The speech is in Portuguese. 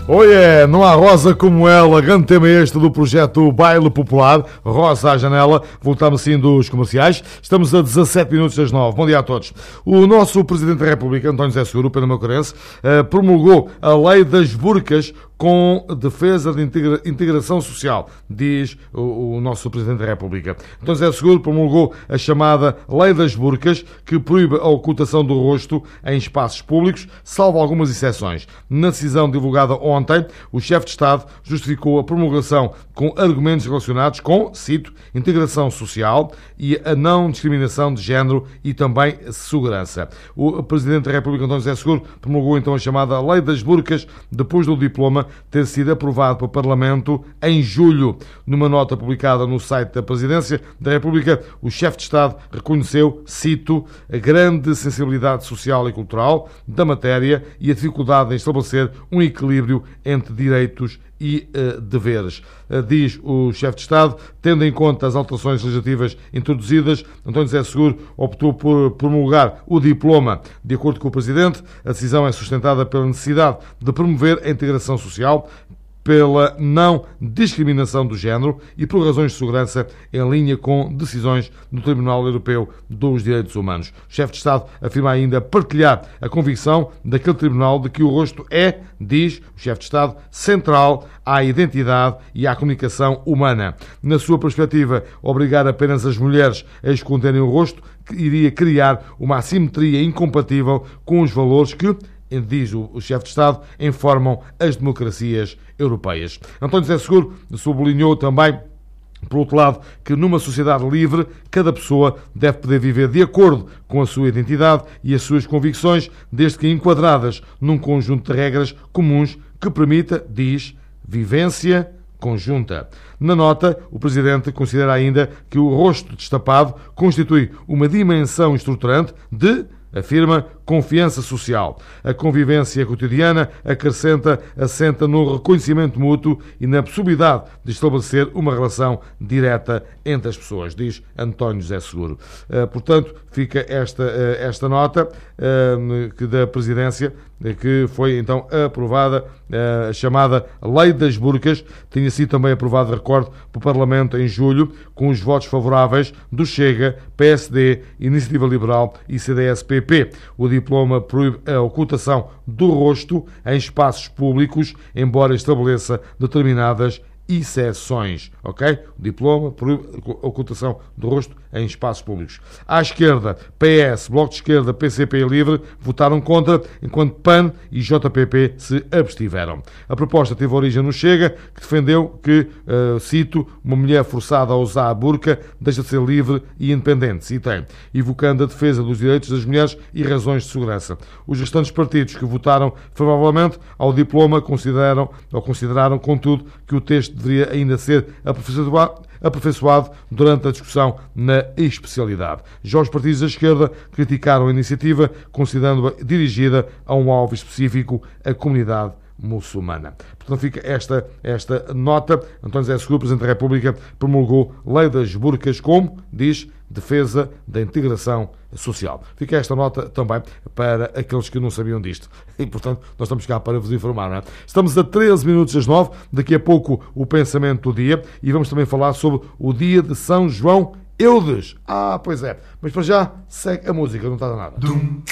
Oiê, não há rosa como ela, grande tema este do projeto Baile Popular, Rosa à Janela. Voltamos sim dos comerciais, estamos a 17 minutos das 9. Bom dia a todos. O nosso Presidente da República, António José Seguro, Pena Macorense, promulgou a lei das burcas com defesa de integração social, diz o nosso Presidente da República. António José Seguro promulgou a chamada Lei das Burcas, que proíbe a ocultação do rosto em espaços públicos, salvo algumas exceções. Na decisão divulgada ontem, o chefe de Estado justificou a promulgação com argumentos relacionados com, cito, integração social e a não discriminação de género e também segurança. O Presidente da República, António José Seguro, promulgou então a chamada Lei das Burcas, depois do diploma ter sido aprovado pelo Parlamento em julho. Numa nota publicada no site da Presidência da República, o chefe de Estado reconheceu, cito, a grande sensibilidade social e cultural da matéria e a dificuldade em estabelecer um equilíbrio entre direitos e deveres. Diz o chefe de Estado, tendo em conta as alterações legislativas introduzidas, António José Seguro optou por promulgar o diploma. De acordo com o Presidente, a decisão é sustentada pela necessidade de promover a integração social, pela não discriminação do género e por razões de segurança em linha com decisões do Tribunal Europeu dos Direitos Humanos. O chefe de Estado afirma ainda partilhar a convicção daquele tribunal de que o rosto é, diz o chefe de Estado, central à identidade e à comunicação humana. Na sua perspectiva, obrigar apenas as mulheres a esconderem o rosto iria criar uma assimetria incompatível com os valores que, diz o chefe de Estado, informam as democracias europeias. António José Seguro sublinhou também, por outro lado, que numa sociedade livre, cada pessoa deve poder viver de acordo com a sua identidade e as suas convicções, desde que enquadradas num conjunto de regras comuns que permita, diz, vivência conjunta. Na nota, o Presidente considera ainda que o rosto destapado constitui uma dimensão estruturante de, afirma, confiança social. A convivência cotidiana assenta no reconhecimento mútuo e na possibilidade de estabelecer uma relação direta entre as pessoas, diz António José Seguro. Portanto, fica esta nota da Presidência, que foi então aprovada, a chamada Lei das Burcas. Tinha sido também aprovada, recordo, pelo Parlamento em julho, com os votos favoráveis do Chega, PSD, Iniciativa Liberal e CDS-PP. O diploma proíbe a ocultação do rosto em espaços públicos, embora estabeleça determinadas exceções, ok? O diploma proíbe a ocultação do rosto em espaços públicos. À esquerda, PS, Bloco de Esquerda, PCP e Livre votaram contra, enquanto PAN e JPP se abstiveram. A proposta teve origem no Chega, que defendeu que, cito, uma mulher forçada a usar a burca deixa de ser livre e independente, citei, evocando a defesa dos direitos das mulheres e razões de segurança. Os restantes partidos que votaram favoravelmente ao diploma consideraram, contudo, que o texto deveria ainda ser aperfeiçoado durante a discussão na especialidade. Já os partidos da esquerda criticaram a iniciativa, considerando-a dirigida a um alvo específico, a comunidade muçulmana. Portanto, fica esta nota. António José Seguro, Presidente da República, promulgou Lei das Burcas como, diz, defesa da integração social. Fica esta nota também para aqueles que não sabiam disto. E, portanto, nós estamos cá para vos informar, não é? Estamos a 13 minutos das 9, daqui a pouco o pensamento do dia, e vamos também falar sobre o dia de São João Eudes. Pois é. Mas para já, segue a música, não está nada.